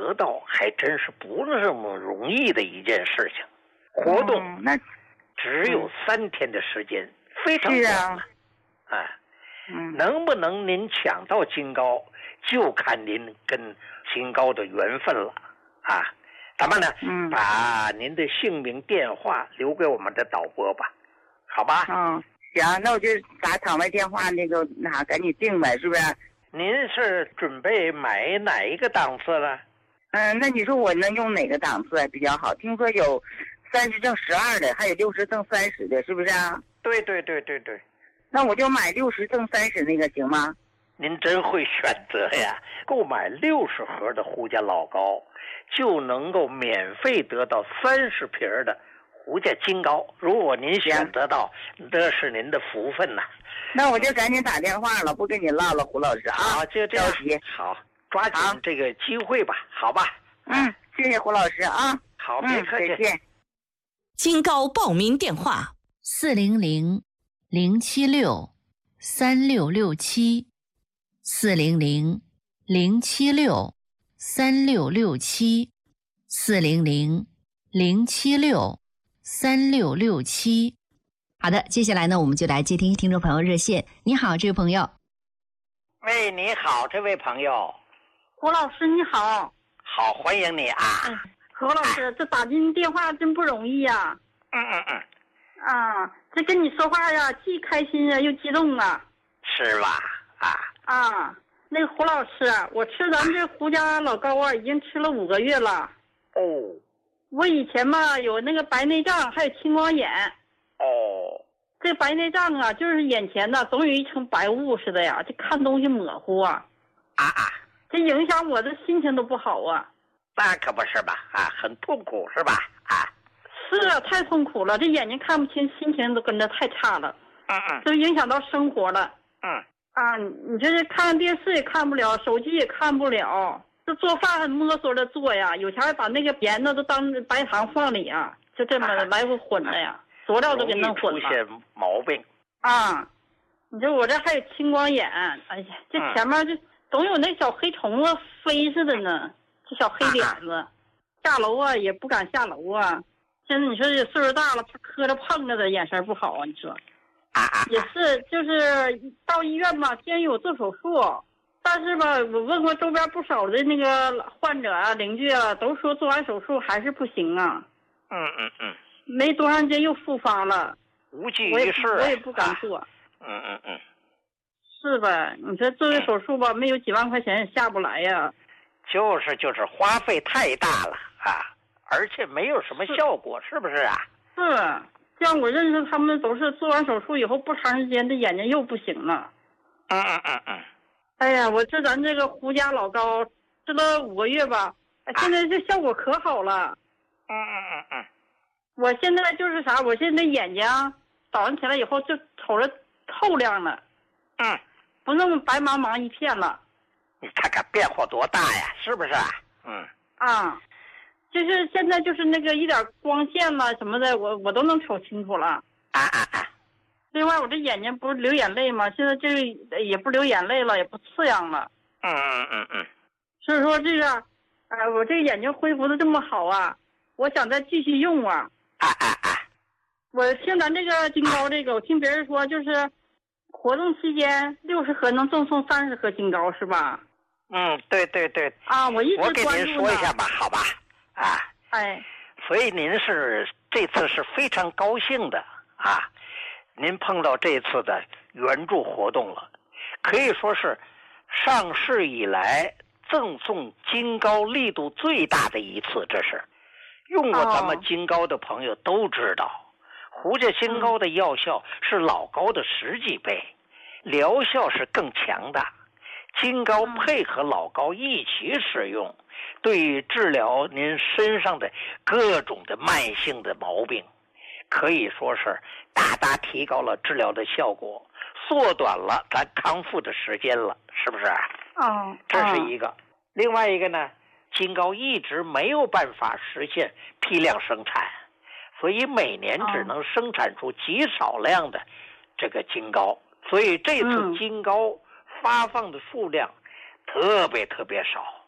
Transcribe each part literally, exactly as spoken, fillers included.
得到还真是不那么容易的一件事情。活动那只有三天的时间，嗯、非常短了。啊，啊嗯， 能不能您抢到金糕，就看您跟金糕的缘分了啊。咱们呢， 嗯， 把您的姓名、电话留给我们的导播吧，好吧？ 嗯，行，那我就打场外电话，那个那啥，赶紧定呗，是不是？ 您是准备买哪一个档次呢？ 嗯，那你说我能用哪个档次比较好？听说有三十赠十二的，还有六十赠三十的，是不是啊？ 对对对对对。 那我就买六十赠三十那个行吗？ 您真会选择呀！购买六十盒的胡家老糕，就能够免费得到三十瓶的胡家金糕。如果您选择到，这是您的福分呐。 那我就赶紧打电话了，不跟你唠了，胡老师啊。 好，就这样。好，抓紧这个机会吧，好吧？ 嗯，谢谢胡老师啊。 好，别客气。 再见。 金糕报名电话： 四零零零七六三六六七，四零零零七六三六六七，四零零零七六三六六七。 好的，接下来呢，我们就来接听听众朋友热线。你好，这位朋友。 喂，你好，这位朋友。 胡老师你好。 好，欢迎你啊。 哎，何老师，啊、这打进电话真不容易呀。 嗯嗯嗯。 啊，这跟你说话呀，既开心啊，又激动啊。 是吧？啊。 啊，那个胡老师，我吃咱们这胡家老糕啊，已经吃了五个月了。 哦。 我以前嘛有那个白内障，还有青光眼。 哦。 这白内障啊，就是眼前呢总有一层白雾似的呀，这看东西模糊啊。 啊啊。 这影响我的心情都不好啊。 那可不是吧？啊，很痛苦是吧？啊。 是啊，太痛苦了，这眼睛看不清，心情都跟着太差了。 嗯嗯。 都影响到生活了。 嗯。 啊，你这是看电视也看不了，手机也看不了，这做饭还摸索着做呀，有钱还把那个盐呢都当白糖放里呀，就这么来回混了呀，佐料都给弄混了。 出现毛病。 啊，你说我这还有青光眼，哎呀，这前面就总有那小黑虫子飞似的呢，这小黑点子，啊、下楼啊也不敢下楼啊。现在你说这岁数大了，怕磕着碰着的，眼神不好啊，你说。也是，就是到医院吧，建议我做手术，但是吧，我问过周边不少的那个患者啊、邻居啊，都说做完手术还是不行啊。 嗯嗯嗯。 没多长时间又复发了， 无济于事。 我也不敢做。 啊、嗯嗯嗯。 是吧？你说做个手术吧，没有几万块钱也下不来呀。 就是就是花费太大了啊，而且没有什么效果，是, 是不是啊？ 是。像我认识他们都是做完手术以后不长时间，这眼睛又不行了。 嗯嗯嗯嗯。 哎呀，我吃咱这个胡家老糕吃了五个月吧，现在这效果可好了。 嗯嗯嗯嗯。 我现在就是啥，我现在眼睛早上起来以后就瞅着透亮了。 嗯。 不那么白茫茫一片了。 你看看变化多大呀，是不是啊？嗯。 啊。就是现在就是那个一点光线了什么的，我我都能瞅清楚了。 啊啊啊！ 另外我这眼睛不是流眼泪吗？现在这也不流眼泪了，也不刺痒了。 嗯嗯嗯嗯。 所以说这个，哎、呃，我这个眼睛恢复的这么好啊，我想再继续用啊。 啊啊啊！ 我听咱这个金糕这个，我听别人说就是活动期间六十盒能赠送三十盒金糕是吧？ 嗯，对对对。 啊，我一直关注呢。 我给您说一下吧，好吧？啊， 哎， 所以您是这次是非常高兴的啊，您碰到这次的援助活动了，可以说是上市以来赠送金糕力度最大的一次，这是用过咱们金糕的朋友都知道，哦、胡家金糕的药效是老糕的十几倍，疗效是更强的。金糕配合老糕一起使用，对于治疗您身上的各种的慢性的毛病，可以说是大大提高了治疗的效果，缩短了咱康复的时间了，是不是？ 哦， 这是一个。另外一个呢，金糕一直没有办法实现批量生产，所以每年只能生产出极少量的这个金糕，所以这次金糕发放的数量特别特别少，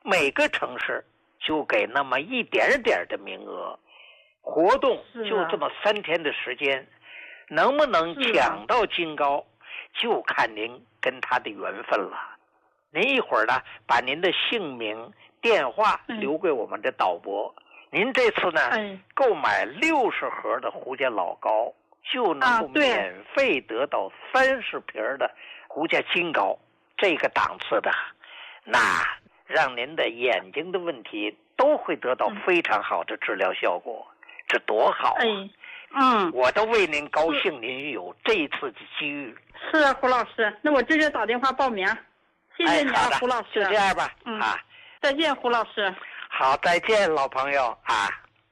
每个城市就给那么一点点的名额，活动就这么三天的时间，能不能抢到金高，就看您跟他的缘分了。您一会儿呢，把您的姓名、电话留给我们的导播。嗯、您这次呢，嗯、购买六十盒的胡家老高，就能够免费得到三十瓶的胡家金高，这个档次的，那让您的眼睛的问题都会得到非常好的治疗效果，嗯、这多好啊！ 嗯嗯， 我都为您高兴，您有这一次的机遇。 是啊，胡老师，那我这就打电话报名。谢谢你啊， 哎、 胡老师。 就这样吧， 嗯、 啊， 再见，胡老师。 好，再见，老朋友啊。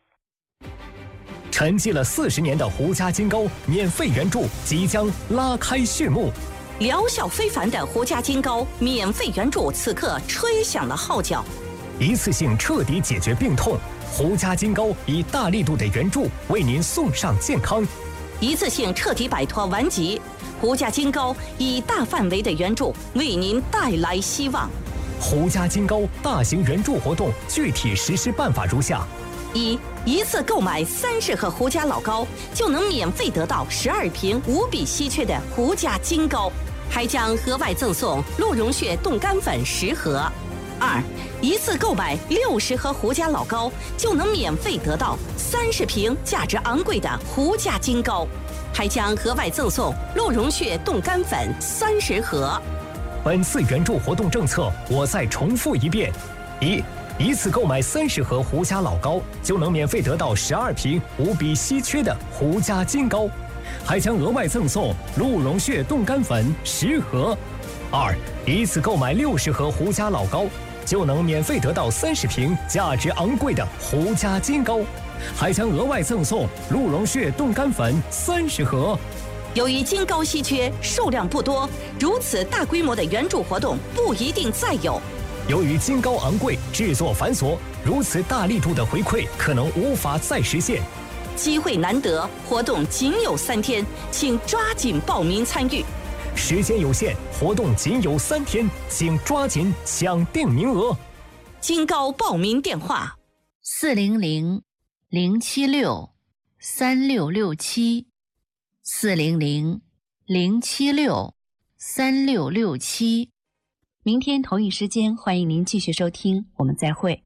沉寂了四十年的胡家金高免费援助即将拉开序幕， 疗效非凡的胡家金高免费援助此刻吹响了号角， 一次性彻底解决病痛。胡家金高以大力度的援助为您送上健康， 一次性彻底摆脱顽疾。胡家金高以大范围的援助为您带来希望。 胡家金高大型援助活动具体实施办法如下： 一、一次购买三十盒胡家老高，就能免费得到十二瓶无比稀缺的胡家金高，还将额外赠送鹿茸血冻干粉十盒。二、一次购买六十盒胡家老高，就能免费得到三十瓶价值昂贵的胡家金高，还将额外赠送鹿茸血冻干粉三十盒。 本次援助活动政策，我再重复一遍：一、一次购买三十盒胡家老高，就能免费得到十二瓶无比稀缺的胡家金高，还将额外赠送鹿茸血冻干粉十盒。二、一次购买六十盒胡家老高，就能免费得到三十瓶价值昂贵的胡家金高，还将额外赠送鹿茸血冻干粉三十盒。 由于金高稀缺，数量不多，如此大规模的援助活动不一定再有。 由于金高昂贵，制作繁琐，如此大力度的回馈可能无法再实现。 机会难得，活动仅有三天，请抓紧报名参与。 时间有限，活动仅有三天，请抓紧抢定名额。 金高报名电话： 四零零零七六三六六七，四零零零七六三六六七。 明天同一时间，欢迎您继续收听，我们再会。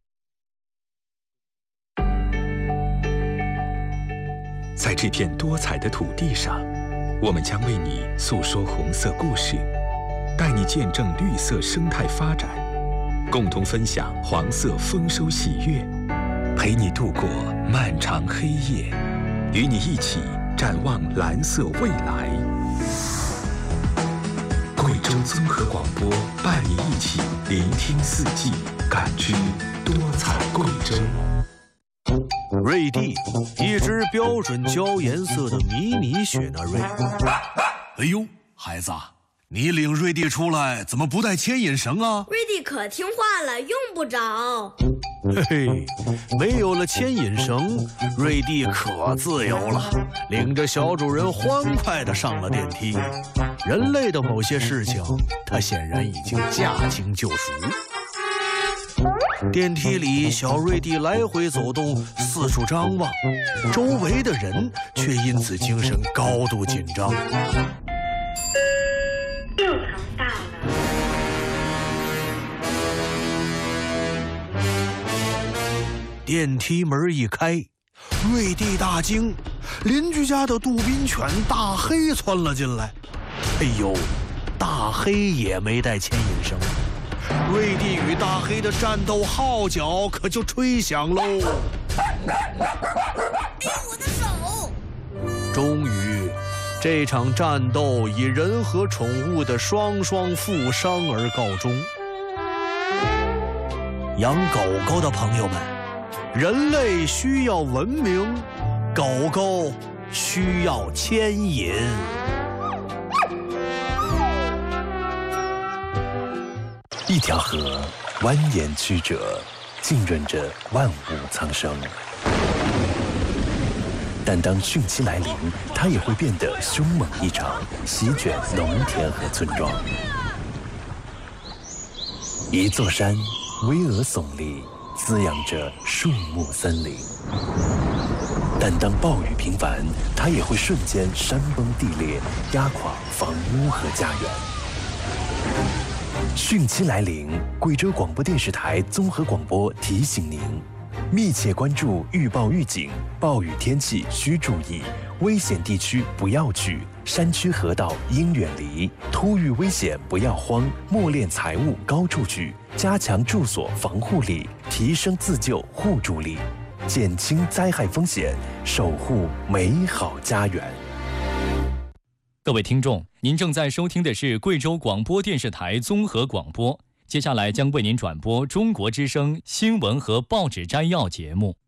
在这片多彩的土地上，我们将为你诉说红色故事，带你见证绿色生态发展，共同分享黄色丰收喜悦，陪你度过漫长黑夜，与你一起展望蓝色未来。贵州综合广播伴你一起聆听四季，感知多彩贵州。 瑞蒂，一只标准焦颜色的迷你雪纳瑞。 哎呦，孩子，你领瑞蒂出来怎么不带牵引绳啊？ 瑞蒂可听话了，用不着。 嘿嘿，没有了牵引绳，瑞蒂可自由了，领着小主人欢快地上了电梯。人类的某些事情，他显然已经驾轻就熟。电梯里，小瑞蒂来回走动，四处张望，周围的人却因此精神高度紧张。 六层到了。 电梯门一开，瑞蒂大惊，邻居家的杜宾犬大黑窜了进来。哎呦，大黑也没带牵引绳，瑞蒂与大黑的战斗号角可就吹响喽！ 哎，我的手！ 终于，这场战斗以人和宠物的双双负伤而告终。养狗狗的朋友们，人类需要文明，狗狗需要牵引。 一条河蜿蜒曲折，浸润着万物苍生。但当汛期来临，它也会变得凶猛异常，席卷农田和村庄。一座山， 巍峨耸立，滋养着树木森林。但当暴雨频繁，它也会瞬间山崩地裂，压垮房屋和家园。汛期来临，贵州广播电视台综合广播提醒您：密切关注预报预警，暴雨天气需注意，危险地区不要去，山区河道应远离，突遇危险不要慌，默练财务高筑举，加强住所防护力，提升自救互助力，减轻灾害风险，守护美好家园。 各位听众，您正在收听的是贵州广播电视台综合广播，接下来将为您转播中国之声新闻和报纸摘要节目。